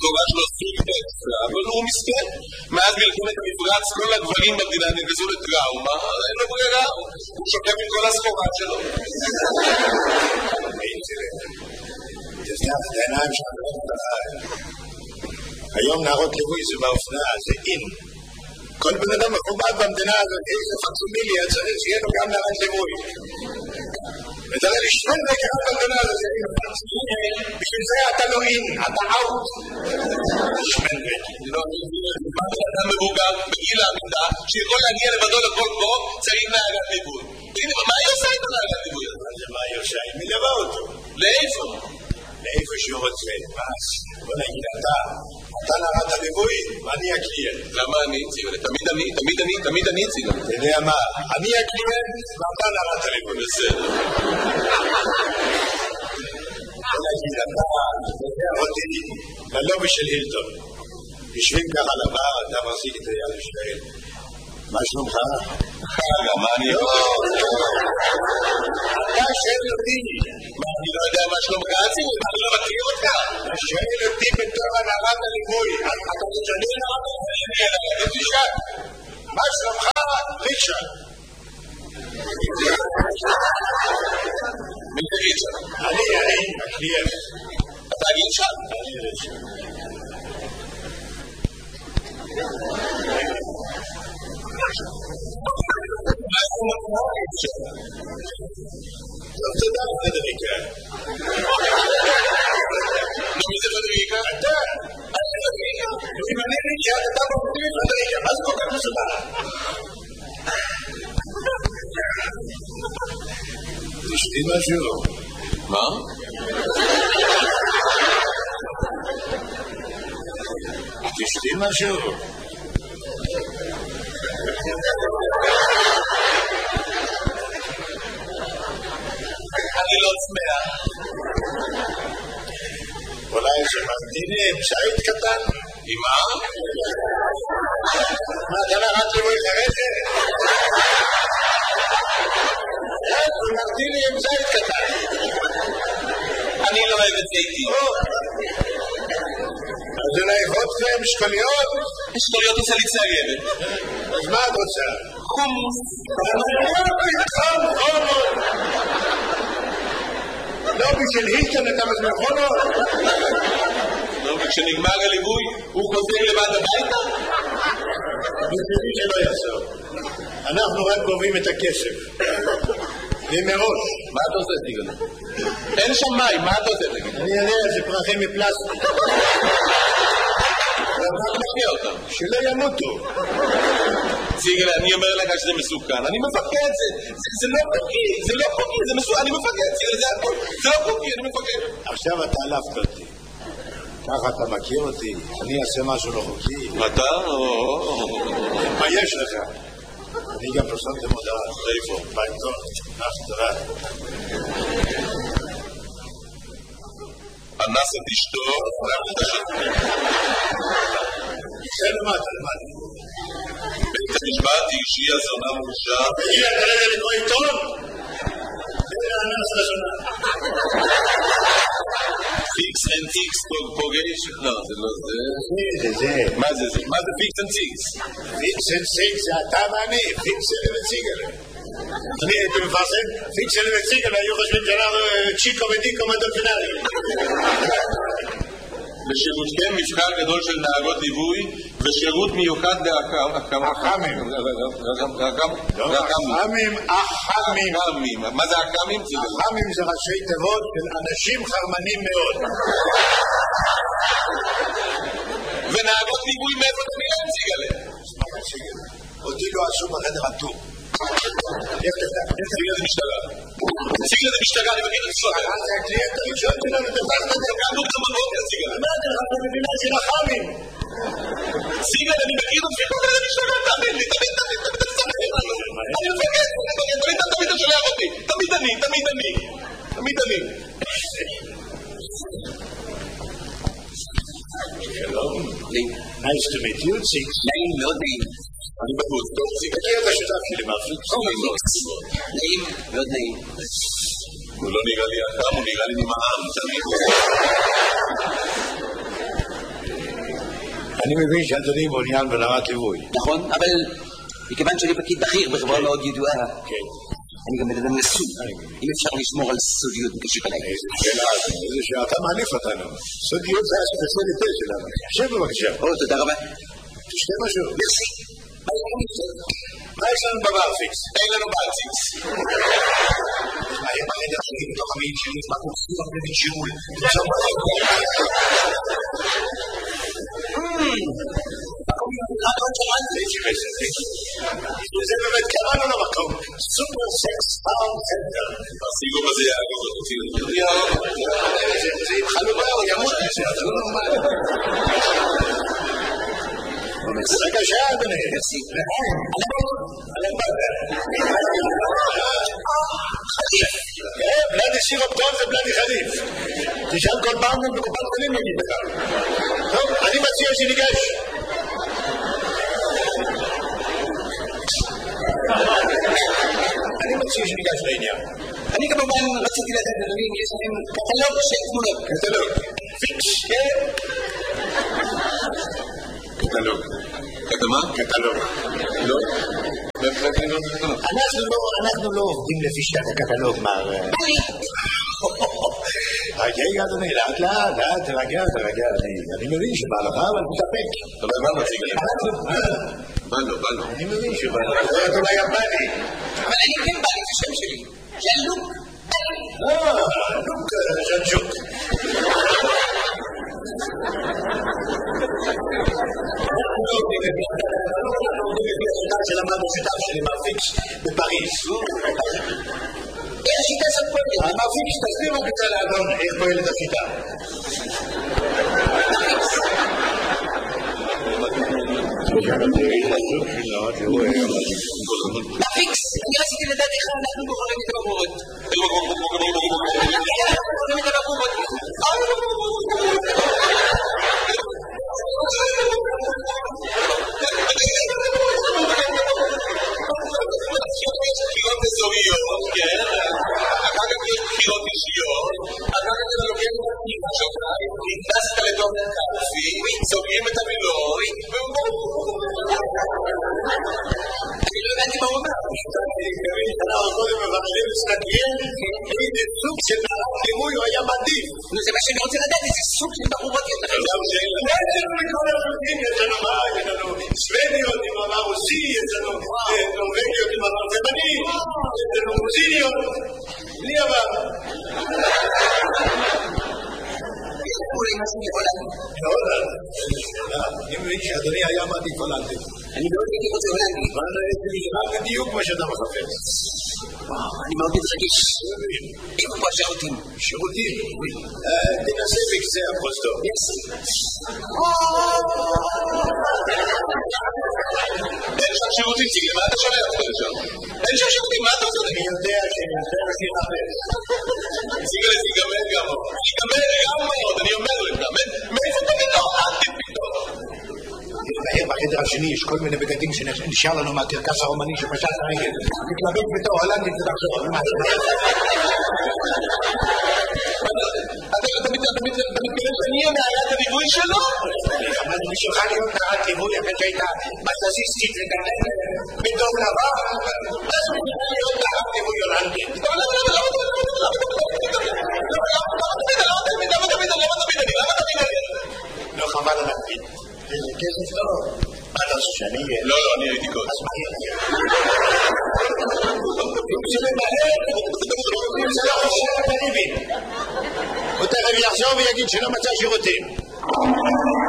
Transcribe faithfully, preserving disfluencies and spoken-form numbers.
התורה שלו סוג אקסטרה, אבל הוא מסכן. מאז מלחמת המפרץ כל הגברים במדינה נגזו לטראומה, אין לו ברירה, הוא שוקם עם כל הסחורה שלו. תסתף את העיניים שלך, היום נערות ליווי זה באופנה, זה אין. כל בן אדם מכובד במדינה הזאת, איזה פקסימיליה צריך שיהיה לו גם נערת ליווי. ותראה לי שני דקה במדינה הזאת, בשביל זה אתה לא אין, אתה אאוט. שמן דקה. מה שאתה מבוגר בגיל העמידה, שיכול להגיע לבדו לכל פה, צריך נערת ליווי. מה היא עושה את הנערת ליווי? מה היא עושה? היא מלווה אותו. לאיפה? לאיפה שהוא רוצה. אז בוא נגיד אתה, אתה נערת הליווי ואני הקליינט. למה אני אציג? תמיד אני, תמיד אני, תמיד אני אציג. אתה יודע מה? אני הקליינט ואתה נערת הליווי. בסדר. בוא נגיד אתה, אתה אותי ללובי של הילטון. יושבים ככה לבר, אתה מחזיק את היד ישראל. מה שלומך? חגה, מה אני... לא, אתה שואל אותי. מה, אני לא יודע מה שלומך אצי? אני לא מכיר אותך. אתה שואל אותי בתור הנערת הליווי. אתה משנה נערת הליווי? אני אלא, תשאל. מה שלומך? ריצ'רד. מי זה ריצ'רד? אני, אני, הקליינט. אתה ריצ'רד? אני ריצ'רד. טוב, תודה, פדריקה. נו, מי זה פדריקה? אתה. פדריקה. אם אני ריצ'רד, אתה מפתיע פדריקה. מה זה כל כך מסודר? תשתי משהו. מה? תשתי משהו. אני לא צמאה. אולי זה מרדינים, שעית קטן. עם מה? מה, אתה נערת ליווי חרדת? זה מרדינים, שעית קטן. אני לא אוהב את זיתי. אז אולי וודקה עם שקוליות? שקוליות עושה לי ציירת. אז מה את רוצה? חומוס. חום, חומוס. לא בשביל הילטון אתה מזמין חומוס? לא, וכשנגמר הליווי הוא חוזר לבד הביתה? בשבילי שלא יעשור. אנחנו רק גובים את הכסף. ומראש. מה אתה עושה, תיגל? אין שם מים, מה אתה עושה, תגיד? אני יודע, זה פרחים מפלסטיק. אתה מכיר אותם. שלא ימותו. סיגל, אני אומר לך שזה מסוכן. אני מפחד, זה לא חוקי, זה לא חוקי, זה מסוכן. אני מפחד, סיגל, זה הכל. זה לא חוקי, אני מפחד. עכשיו אתה עלפת אותי. ככה אתה מכיר אותי. אני אעשה משהו לא חוקי. אתה? מה יש לך? אני גם פרסמתי מודעה. איפה? בעיתון. אך תראה. אנס את אשתו, זה למטה, למטה. בית המשפט הרשיע זונה מורשע. הגיע כרגע לקרוא עיתון? זה האנס לזונה. פיקס אנד טיקס פוגש? לא, זה לא זה. זה, זה. מה זה זה? מה זה פיקס אנד טיקס? פיקס אנד טיקס זה אתה ואני. פיקס אנד ציגל. אני הייתי מפרסם, פיקס אנד ציגל היו חושבים שאנחנו צ'יקו ודיקו מדולפינרי. בשירותכם מבחר גדול של נהגות ליווי ושירות מיוחד לאחמים. אחמים. אחמים, אחמים. מה זה אחמים? אחמים זה ראשי תיבות של אנשים חרמנים מאוד. ונהגות ליווי מאיפה אתה נראה ציגלה? אותי לא עשו בחדר הטור. ציגלה זה משטרה. ציגלה זה משטרה, אני מכיר את הסוד. זה הקליינט הראשון שלנו, תפסת את זה. קמנו גם בבוקר, ציגלה. מה אתה לך במדינה של אחמים? ציגלה, אני מכיר את הסוד של המשטרה, תמיד לי, תמיד, תמיד, תמיד, תמיד, אני מפקד, תמיד, תמיד אתה שולח אותי. תמיד אני, תמיד אני. תמיד אני. שלום. Nice to meet you, Six. נעים מאוד נעים. אני בחוץ, טוב, ציגלה. תכיר את השותף שלי, מרפיק. נעים, מאוד נעים. הוא לא נראה לי אדם, הוא נראה לי נמעם, תמיד. אני מבין שאדוני מעוניין ברמת ליווי. נכון, אבל מכיוון שאני פקיד בכיר בחברה מאוד ידועה, אני גם מדבר נשוי. אם אפשר לשמור על סודיות בקשר אליי. איזה שאלה, איזה שאלה, אתה מעליף אותנו. סודיות זה הספציאליטה שלנו. שב בבקשה. או, תודה רבה. תשתה משהו. מרסי. מה יש לנו בברפיקס? אין לנו ברפיקס. היה ברגע שלי בתוך המעיד שלי, מה קורסים הרבה בג'ימול. זה באמת קראנו למקום סופר סקס סאונד סנטר. הסיגו בזה יעגור אותי. זה התחלו בו, ימות מזה, זה לא נורמל. בבקשה, אדוני. חליף. בלדי סירופ טוב זה בלדי חליף. תשאל כל פעם בקופת חולים נגיד לך. טוב, אני מציע שניגש. אני מציע שניגש לעניין. אני כמובן רציתי לדעת אדוני, יש לכם קטלוג של תמונות. קטלוג. פיקס, כן? קטלוג. קטמה? קטלוג. לא? אנחנו לא עובדים לפי שיטת הקטלוג, מר... רגע, אדוני, לאט לאט, לאט, תרגע, תרגע, אני מבין שבא לך, אבל תתאפק. אבל מה מציג לי? בא לו, בא לו. אני מבין שבא לך, אתה אולי יפני. אבל אני כן בא לי, זה שם שלי. זה לוק. אה, לוק ז'נג'וק. שלמדנו שיטה שלי מרפיקס בפריז. איך השיטה הזאת פועלת? המרפיקס תסביר רק קצת לאדון איך פועלת השיטה. מרפיקס, אני רציתי לדעת איך אנחנו בוחרים את הבחורות. אנחנו בוחרים את הבחורות. בחירות אזוריות, כן, אחר כך יש בחירות אישיות, אחר כך אתה לוקח את הפנימה שלך, נכנסת לתוך קלפי, סוגרים את המילוי, אני לא הבנתי מה הוא אומר. אנחנו קודם מבחרים מסתכלים, איזה סוג של ליווי הוא היה מדהים. זה מה שאני רוצה לדעת, איזה סוג של בחורות יש לכם. יש לנו מכל הסוגים, יש לנו מה, יש לנו סוודיות עם עבר רוסי, יש לנו נורווגיות עם עבר תימני, יש לנו רוסיניות, בלי עבר. אולי משהו מהולנד. מהולנד? אני מבין שאדוני היה מעדיף הולנדי. אני מאוד הייתי רוצה הולנדי. אבל זה בדיוק מה שאתה מחפש. אני מאוד מתרגש. איפה פה השירותים? שירותים? תנסה בקצה הפרוזדור. אין שם שירותים, ציגלי, מה אתה שולח אותך לשם? אין שם שירותים, מה אתה עושה? אני יודע שאני יודע אותי לחפש. ציגלי, זה ייגמר גם מאוד. ייגמר גם מאוד, אני אומר לך. מאיפה תמיד לא? אל תפתור. מהר בחדר השני יש כל מיני בגדים שנשאר לנו מהקרקס הרומני שפשט הרגל. מתלבט בתור הולנדית ותחזור. אתה מתכוון שאני אהיה נערת הליווי שלו? אבל אני שלך להיות נערת ליווי אחרי שהייתה בסזיסטית וגננת בדום לבן. אז הוא מתכוון להיות נערת ליווי הולנדית. למה תמיד? למה תמיד? למה תמיד? למה תמיד? לא חבל על הקפיד. איזה כסף טוב. מה אתה עושה שאני אהיה? לא, לא, אני הייתי קודם. אז מה יהיה? אם זה למהר, אם זה לא חושב, אני מבין. הוא תכף יחזור ויגיד שלא מצא שירותים.